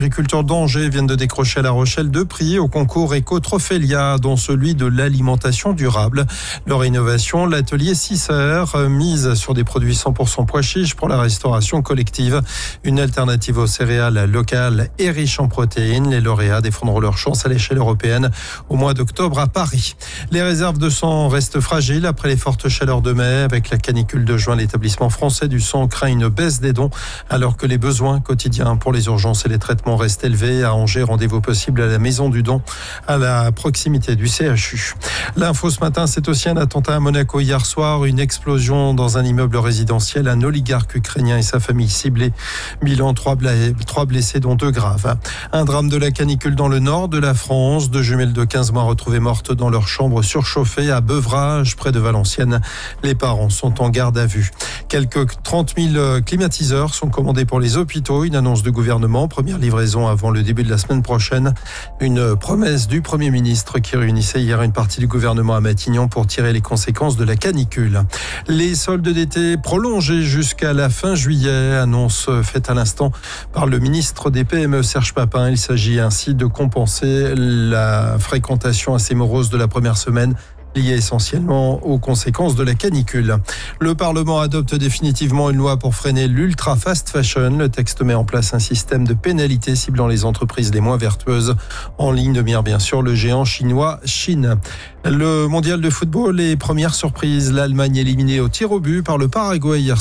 Les agriculteurs d'Angers viennent de décrocher à La Rochelle 2 prix au concours Éco-Trophélia, dont celui de l'alimentation durable. Leur innovation, l'atelier 6R, mise sur des produits 100% pois chiches pour la restauration collective. Une alternative aux céréales locales et riche en protéines. Les lauréats défendront leur chance à l'échelle européenne au mois d'octobre à Paris. Les réserves de sang restent fragiles après les fortes chaleurs de mai. Avec la canicule de juin, l'établissement français du sang craint une baisse des dons, alors que les besoins quotidiens pour les urgences et les traitements reste élevé. À Angers, rendez-vous possible à la Maison du Don, à la proximité du CHU. L'info ce matin, c'est aussi un attentat à Monaco hier soir. Une explosion dans un immeuble résidentiel. Un oligarque ukrainien et sa famille ciblés. Bilan 3 blessés, dont 2 graves. Un drame de la canicule dans le nord de la France. 2 jumelles de 15 mois retrouvées mortes dans leur chambre surchauffée à Beuvrages, près de Valenciennes. Les parents sont en garde à vue. Quelques 30 000 climatiseurs sont commandés pour les hôpitaux. Une annonce du gouvernement. Première livraison avant le début de la semaine prochaine. Une promesse du Premier ministre qui réunissait hier une partie du gouvernement à Matignon pour tirer les conséquences de la canicule. Les soldes d'été prolongés jusqu'à la fin juillet, annonce faite à l'instant par le ministre des PME Serge Papin. Il s'agit ainsi de compenser la fréquentation assez morose de la première semaine, lié essentiellement aux conséquences de la canicule. Le Parlement adopte définitivement une loi pour freiner l'ultra fast fashion. Le texte met en place un système de pénalités ciblant les entreprises les moins vertueuses. En ligne de mire, bien sûr, le géant chinois Chine. Le mondial de football, les premières surprises. L'Allemagne éliminée au tir au but par le Paraguay hier